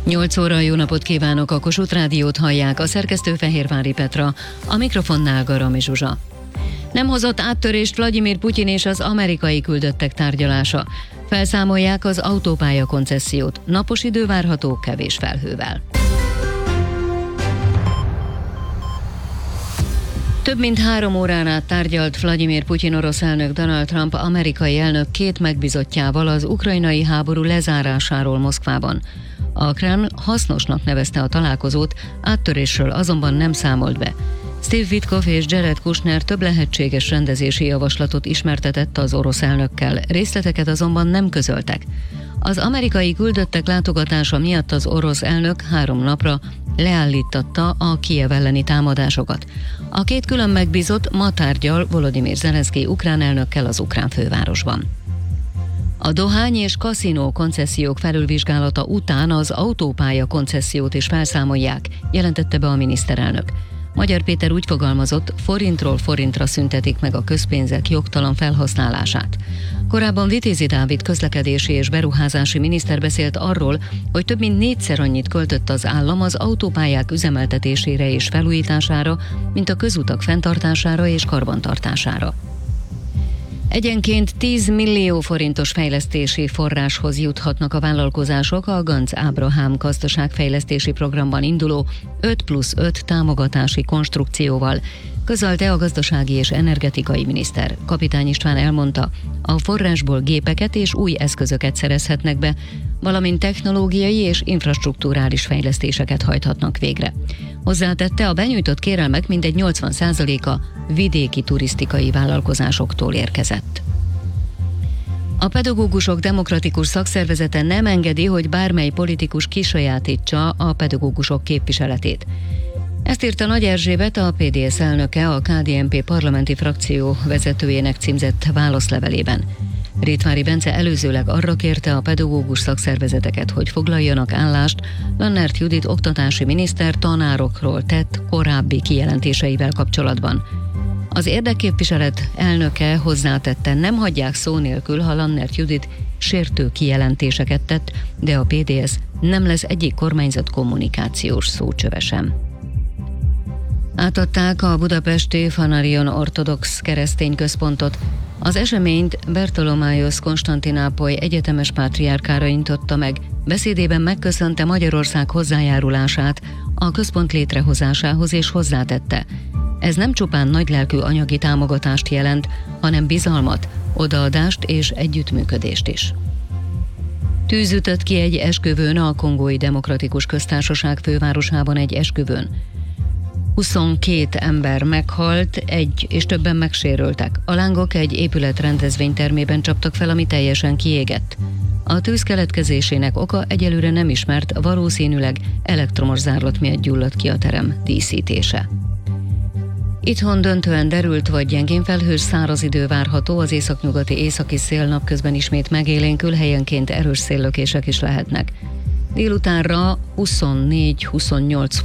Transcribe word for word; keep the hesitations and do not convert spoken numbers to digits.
nyolc óra, jó napot kívánok, a Kossuth Rádiót hallják, a szerkesztő Fehérvári Petra, a mikrofonnál Garami Zsuzsa. Nem hozott áttörést Vladimir Putyin és az amerikai küldöttek tárgyalása. Felszámolják az autópálya koncessziót, napos idő várható kevés felhővel. Több mint három órán át tárgyalt Vladimir Putyin orosz elnök Donald Trump amerikai elnök két megbízottjával az ukrajnai háború lezárásáról Moszkvában. A Kreml hasznosnak nevezte a találkozót, áttörésről azonban nem számolt be. Steve Witkoff és Jared Kushner több lehetséges rendezési javaslatot ismertetett az orosz elnökkel, részleteket azonban nem közöltek. Az amerikai küldöttek látogatása miatt az orosz elnök három napra leállítatta a Kijev elleni támadásokat. A két külön megbízott ma tárgyal Volodymyr Zelenszky ukrán elnökkel az ukrán fővárosban. A dohány és kaszinó koncesziók felülvizsgálata után az autópálya koncesziót is felszámolják, jelentette be a miniszterelnök. Magyar Péter úgy fogalmazott, forintról forintra szüntetik meg a közpénzek jogtalan felhasználását. Korábban Vitézi Dávid közlekedési és beruházási miniszter beszélt arról, hogy több mint négyszer annyit költött az állam az autópályák üzemeltetésére és felújítására, mint a közutak fenntartására és karbantartására. Egyenként tíz millió forintos fejlesztési forráshoz juthatnak a vállalkozások a Ganz Ábrahám gazdaságfejlesztési programban induló öt plusz öt támogatási konstrukcióval, közölte a gazdasági és energetikai miniszter. Kapitány István elmondta, a forrásból gépeket és új eszközöket szerezhetnek be, valamint technológiai és infrastrukturális fejlesztéseket hajthatnak végre. Hozzátette, a benyújtott kérelmek mindegy nyolcvan százaléka vidéki turisztikai vállalkozásoktól érkezett. A Pedagógusok Demokratikus Szakszervezete nem engedi, hogy bármely politikus kisajátítsa a pedagógusok képviseletét. Ezt írta Nagy Erzsébet, a pé dé es elnöke a ká dé en pé parlamenti frakció vezetőjének címzett válaszlevelében. Rétvári Bence előzőleg arra kérte a pedagógus szakszervezeteket, hogy foglaljanak állást Lannert Judit oktatási miniszter tanárokról tett korábbi kijelentéseivel kapcsolatban. Az érdekképviselet elnöke hozzátette, nem hagyják szó nélkül, ha Lannert Judit sértő kijelentéseket tett, de a pé dé es nem lesz egyik kormányzat kommunikációs szócsöve sem. Átadták a budapesti Fanarion ortodox keresztény központot. Az eseményt Bertolomájosz Konstantinápoly egyetemes pátriárkára intotta meg, beszédében megköszönte Magyarország hozzájárulását a központ létrehozásához és hozzátette. Ez nem csupán nagylelkű anyagi támogatást jelent, hanem bizalmat, odaadást és együttműködést is. Tűz ütött ki egy esküvőn a Kongói Demokratikus Köztársaság fővárosában egy esküvőn. huszonkét ember meghalt, egy és többen megsérültek. A lángok egy épület rendezvénytermében csaptak fel, ami teljesen kiégett. A tűz keletkezésének oka egyelőre nem ismert, valószínűleg elektromos zárlat miatt gyulladt ki a terem díszítése. Itthon döntően derült vagy gyengén felhős száraz idő várható, az északnyugati északi szél napközben ismét megélénkül, helyenként erős széllökések is lehetnek. Délutánra huszonnégy-huszonnyolc